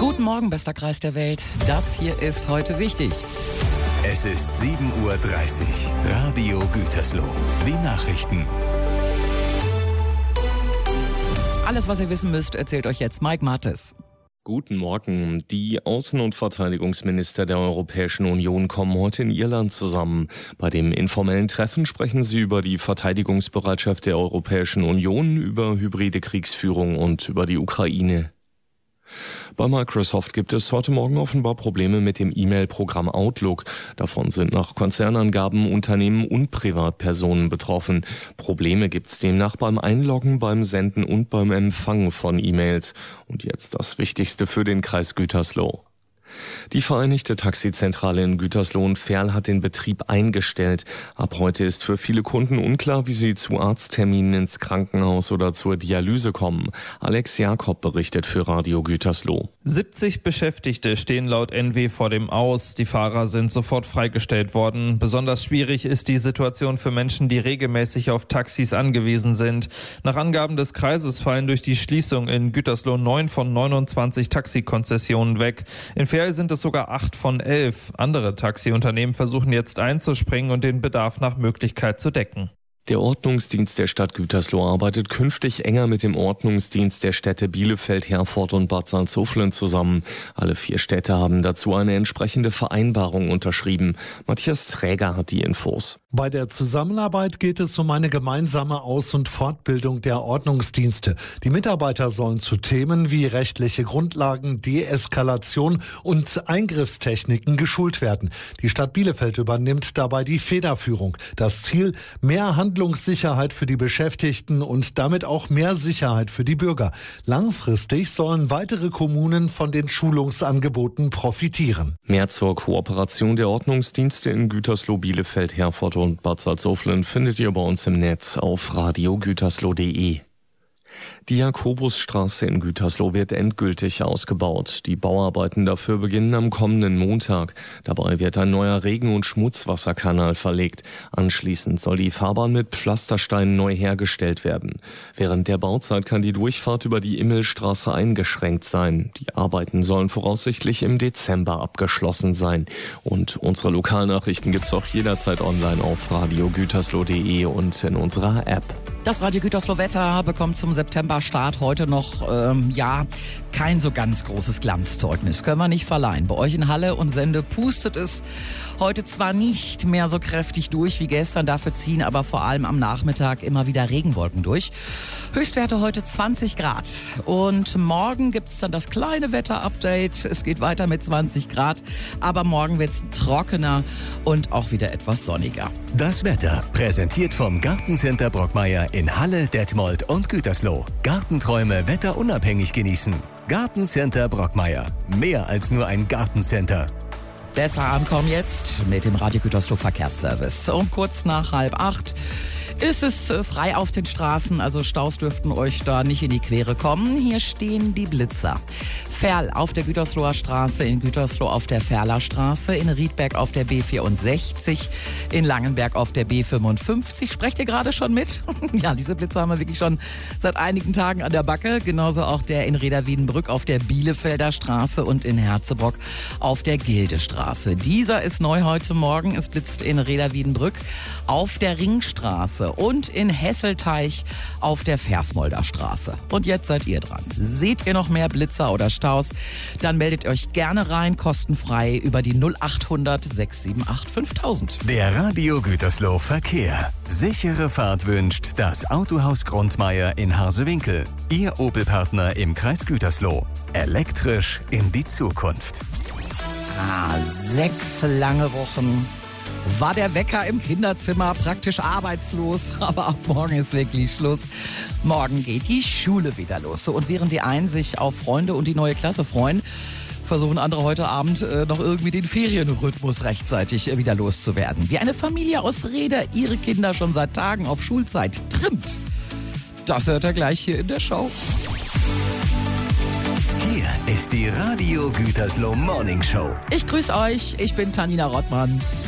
Guten Morgen, bester Kreis der Welt. Das hier ist heute wichtig. Es ist 7:30 Uhr. Radio Gütersloh. Die Nachrichten. Alles, was ihr wissen müsst, erzählt euch jetzt Mike Mattes. Guten Morgen. Die Außen- und Verteidigungsminister der Europäischen Union kommen heute in Irland zusammen. Bei dem informellen Treffen sprechen sie über die Verteidigungsbereitschaft der Europäischen Union, über hybride Kriegsführung und über die Ukraine. Bei Microsoft gibt es heute Morgen offenbar Probleme mit dem E-Mail-Programm Outlook. Davon sind nach Konzernangaben Unternehmen und Privatpersonen betroffen. Probleme gibt es demnach beim Einloggen, beim Senden und beim Empfangen von E-Mails. Und jetzt das Wichtigste für den Kreis Gütersloh. Die Vereinigte Taxizentrale in Gütersloh und Verl hat den Betrieb eingestellt. Ab heute ist für viele Kunden unklar, wie sie zu Arztterminen ins Krankenhaus oder zur Dialyse kommen. Alex Jakob berichtet für Radio Gütersloh. 70 Beschäftigte stehen laut NW vor dem Aus. Die Fahrer sind sofort freigestellt worden. Besonders schwierig ist die Situation für Menschen, die regelmäßig auf Taxis angewiesen sind. Nach Angaben des Kreises fallen durch die Schließung in Gütersloh 9 von 29 Taxikonzessionen weg. In Verl sind es sogar 8 von 11. Andere Taxiunternehmen versuchen jetzt einzuspringen und den Bedarf nach Möglichkeit zu decken. Der Ordnungsdienst der Stadt Gütersloh arbeitet künftig enger mit dem Ordnungsdienst der Städte Bielefeld, Herford und Bad Salzuflen zusammen. Alle 4 Städte haben dazu eine entsprechende Vereinbarung unterschrieben. Matthias Träger hat die Infos. Bei der Zusammenarbeit geht es um eine gemeinsame Aus- und Fortbildung der Ordnungsdienste. Die Mitarbeiter sollen zu Themen wie rechtliche Grundlagen, Deeskalation und Eingriffstechniken geschult werden. Die Stadt Bielefeld übernimmt dabei die Federführung. Das Ziel: mehr Handlungssicherheit für die Beschäftigten und damit auch mehr Sicherheit für die Bürger. Langfristig sollen weitere Kommunen von den Schulungsangeboten profitieren. Mehr zur Kooperation der Ordnungsdienste in Gütersloh, Bielefeld, Herford und Bad Salzuflen findet ihr bei uns im Netz auf radiogütersloh.de. Die Jakobusstraße in Gütersloh wird endgültig ausgebaut. Die Bauarbeiten dafür beginnen am kommenden Montag. Dabei wird ein neuer Regen- und Schmutzwasserkanal verlegt. Anschließend soll die Fahrbahn mit Pflastersteinen neu hergestellt werden. Während der Bauzeit kann die Durchfahrt über die Immelstraße eingeschränkt sein. Die Arbeiten sollen voraussichtlich im Dezember abgeschlossen sein. Und unsere Lokalnachrichten gibt's auch jederzeit online auf radiogütersloh.de und in unserer App. Das Radio Gütersloh Wetter bekommt zum September-Start heute noch, kein so ganz großes Glanzzeugnis. Können wir nicht verleihen. Bei euch in Halle und Sende pustet es heute zwar nicht mehr so kräftig durch wie gestern, dafür ziehen aber vor allem am Nachmittag immer wieder Regenwolken durch. Höchstwerte heute 20 Grad. Und morgen gibt's dann das kleine Wetter-Update. Es geht weiter mit 20 Grad, aber morgen wird's trockener und auch wieder etwas sonniger. Das Wetter präsentiert vom Gartencenter Brockmeier in Halle, Detmold und Gütersloh. Gartenträume wetterunabhängig genießen. Gartencenter Brockmeier. Mehr als nur ein Gartencenter. Besser ankommen jetzt mit dem Radio Gütersloh Verkehrsservice. Um kurz nach 7:30 ist es frei auf den Straßen, also Staus dürften euch da nicht in die Quere kommen. Hier stehen die Blitzer. Verl auf der Gütersloher Straße, in Gütersloh auf der Verler Straße, in Riedberg auf der B64, in Langenberg auf der B55. Sprecht ihr gerade schon mit? Ja, diese Blitzer haben wir wirklich schon seit einigen Tagen an der Backe. Genauso auch der in Reda-Wiedenbrück auf der Bielefelder Straße und in Herzebrock auf der Gildestraße. Dieser ist neu heute Morgen. Es blitzt in Reda-Wiedenbrück auf der Ringstraße und in Hesselteich auf der Versmolder Straße. Und jetzt seid ihr dran. Seht ihr noch mehr Blitzer oder Staus? Dann meldet euch gerne rein, kostenfrei über die 0800 678 5000. Der Radio Gütersloh Verkehr. Sichere Fahrt wünscht das Autohaus Grundmeier in Harsewinkel. Ihr Opel-Partner im Kreis Gütersloh. Elektrisch in die Zukunft. 6 lange Wochen war der Wecker im Kinderzimmer praktisch arbeitslos, aber ab morgen ist wirklich Schluss. Morgen geht die Schule wieder los. So, und während die einen sich auf Freunde und die neue Klasse freuen, versuchen andere heute Abend noch irgendwie den Ferienrhythmus rechtzeitig wieder loszuwerden. Wie eine Familie aus Reda ihre Kinder schon seit Tagen auf Schulzeit trimmt. Das hört ihr gleich hier in der Show. Hier ist die Radio Gütersloh Morning Show. Ich grüße euch, ich bin Tanina Rottmann.